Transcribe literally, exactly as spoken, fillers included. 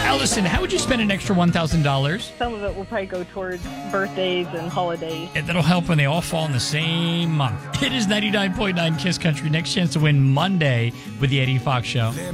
Allison, how would you spend an extra one thousand dollars? Some of it will probably go towards birthdays and holidays. And that'll help when they all fall in the same month. It is ninety-nine point nine KISS Country. Next chance to win Monday with the Eddie Fox Show.